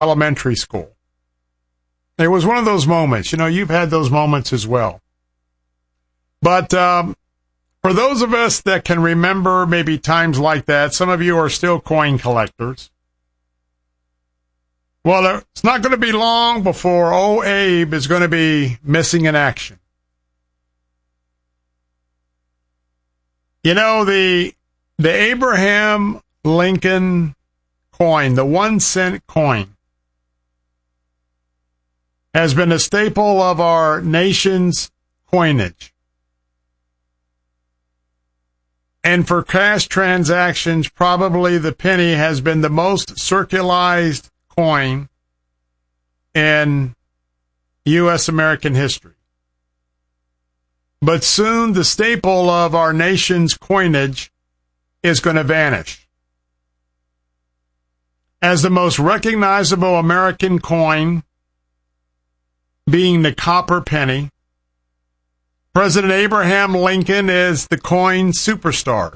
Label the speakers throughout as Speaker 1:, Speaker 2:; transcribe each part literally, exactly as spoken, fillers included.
Speaker 1: elementary school. It was one of those moments. You know, you've had those moments as well. But um, for those of us that can remember maybe times like that, some of you are still coin collectors. Well, it's not going to be long before old Abe is going to be missing in action. You know, the the Abraham Lincoln coin, the one cent coin, has been a staple of our nation's coinage. And for cash transactions, probably the penny has been the most circularized coin in U S American history. But soon the staple of our nation's coinage is going to vanish. As the most recognizable American coin being the copper penny, President Abraham Lincoln is the coin superstar.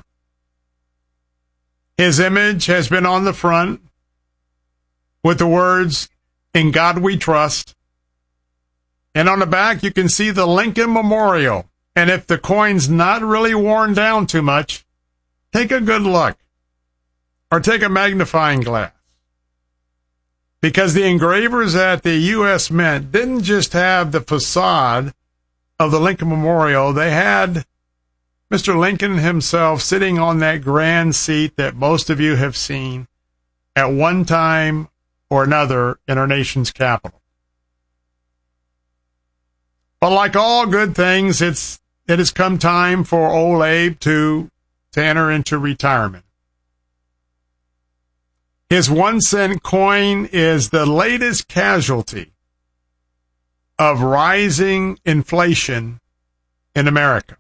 Speaker 1: His image has been on the front with the words, "In God We Trust." And on the back, you can see the Lincoln Memorial. And if the coin's not really worn down too much, take a good look. Or take a magnifying glass. Because the engravers at the U S Mint didn't just have the facade of the Lincoln Memorial. They had Mister Lincoln himself sitting on that grand seat that most of you have seen at one time or another in our nation's capital. But like all good things, it's it has come time for old Abe to, to enter into retirement. His one cent coin is the latest casualty of rising inflation in America.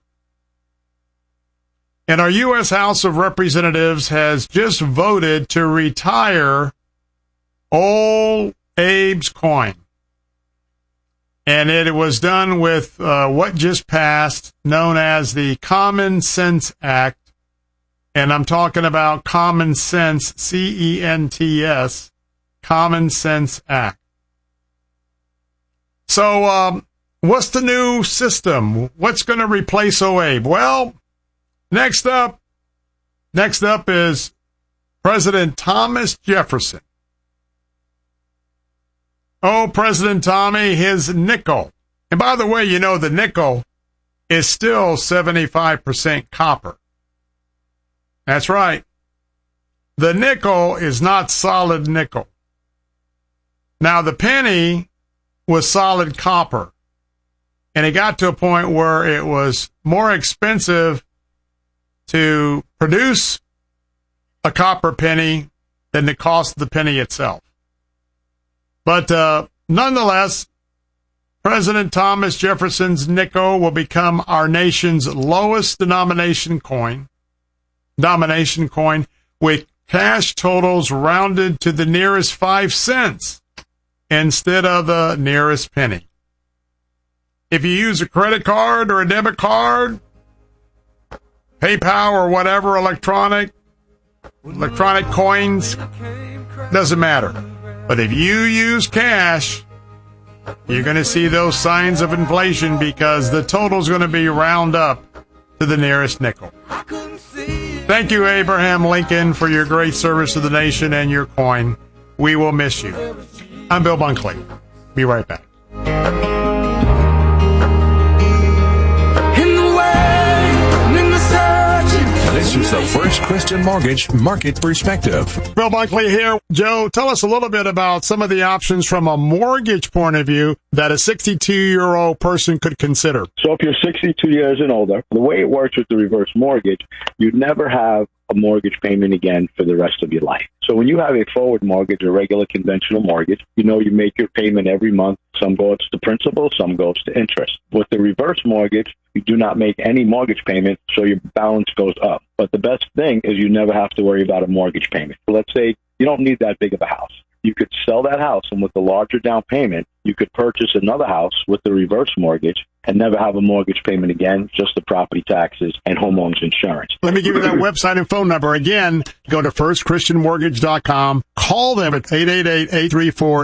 Speaker 1: And our U S House of Representatives has just voted to retire old Abe's coin. And it was done with uh, what just passed, known as the Common Sense Act. And I'm talking about Common Sense, C E N T S, Common Sense Act. So um, what's the new system? What's going to replace old Abe? Well, next up, next up is President Thomas Jefferson. Oh, President Tommy, his nickel. And by the way, you know, the nickel is still seventy-five percent copper. That's right. The nickel is not solid nickel. Now, the penny was solid copper. And it got to a point where it was more expensive to produce a copper penny than the cost of the penny itself. But uh, nonetheless, President Thomas Jefferson's nickel will become our nation's lowest denomination coin, denomination coin, with cash totals rounded to the nearest five cents instead of the nearest penny. If you use a credit card or a debit card, PayPal or whatever electronic, electronic coins, doesn't matter. But if you use cash, you're going to see those signs of inflation because the total's going to be round up to the nearest nickel. Thank you, Abraham Lincoln, for your great service to the nation and your coin. We will miss you. I'm Bill Bunkley. Be right back.
Speaker 2: This is the First Christian Mortgage Market Perspective.
Speaker 1: Bill Bunkley here. Joe, tell us a little bit about some of the options from a mortgage point of view that a sixty-two-year-old person could consider.
Speaker 3: So if you're sixty-two years and older, the way it works with the reverse mortgage, you'd never have a mortgage payment again for the rest of your life. So when you have a forward mortgage, a regular conventional mortgage, you know you make your payment every month. Some goes to principal, some goes to interest. With the reverse mortgage, you do not make any mortgage payment, so your balance goes up. But the best thing is you never have to worry about a mortgage payment. So let's say you don't need that big of a house. You could sell that house, and with the larger down payment, you could purchase another house with the reverse mortgage and never have a mortgage payment again, just the property taxes and homeowners insurance.
Speaker 1: Let me give you that website and phone number. Again, go to first christian mortgage dot com. Call them at eight eight eight, eight three four,